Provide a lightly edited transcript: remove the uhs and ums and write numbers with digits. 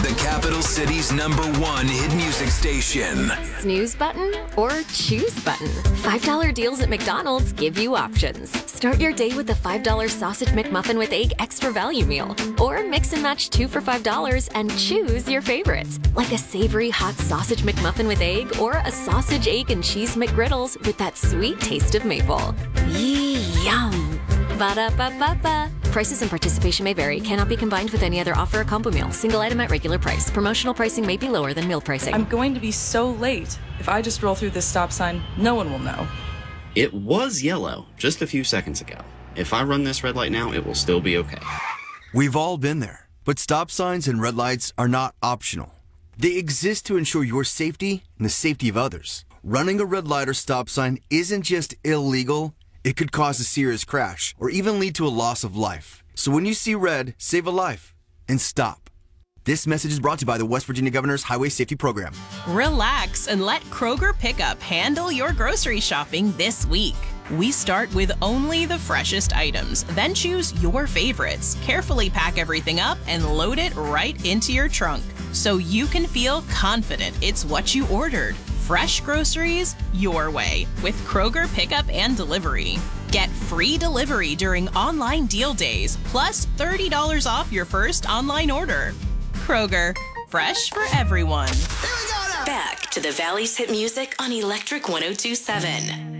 the capital city's #1 hit music station. Snooze button or choose button? $5 deals at McDonald's give you options. Start your day with a $5 sausage McMuffin with egg extra value meal. Or mix and match 2 for $5 and choose your favorites. Like a savory hot sausage McMuffin with egg or a sausage, egg, and cheese McGriddles with that sweet taste of maple. Yum! Ba-da-ba-ba-ba. Prices and participation may vary. Cannot be combined with any other offer or combo meal. Single item at regular price. Promotional pricing may be lower than meal pricing. I'm going to be so late. If I just roll through this stop sign, no one will know. It was yellow just a few seconds ago. If I run this red light now, it will still be okay. We've all been there, but stop signs and red lights are not optional. They exist to ensure your safety and the safety of others. Running a red light or stop sign isn't just illegal, it could cause a serious crash or even lead to a loss of life. So when you see red, save a life and stop. This message is brought to you by the West Virginia Governor's Highway Safety Program. Relax and let Kroger Pickup handle your grocery shopping this week. We start with only the freshest items, then choose your favorites. Carefully pack everything up and load it right into your trunk so you can feel confident it's what you ordered. Fresh groceries your way with Kroger Pickup and Delivery. Get free delivery during online deal days, plus $30 off your first online order. Kroger, fresh for everyone. Back to the Valley's hit music on Electric 102.7.